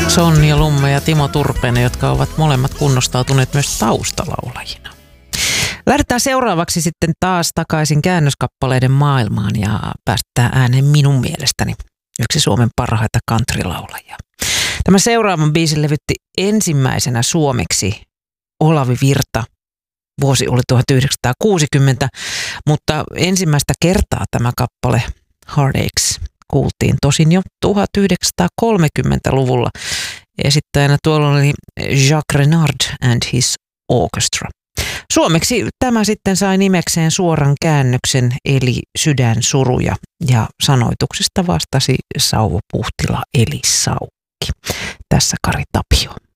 Sonja Lumme ja Timo Turpeinen, jotka ovat molemmat kunnostautuneet myös taustalaulajina. Lähdetään seuraavaksi sitten taas takaisin käännöskappaleiden maailmaan ja päästään ääneen minun mielestäni yksi Suomen parhaita countrylaulajia. Tämä seuraavan biisin levytti ensimmäisenä suomeksi Olavi Virta. Vuosi oli 1960, mutta ensimmäistä kertaa tämä kappale Heartaches kuultiin tosin jo 1930-luvulla. Esittäjänä tuolla oli Jacques Renard and his Orchestra. Suomeksi tämä sitten sai nimekseen suoran käännöksen eli Sydänsuruja ja sanoituksesta vastasi Sauvo Puhtila eli Saukki. Tässä Kari Tapio.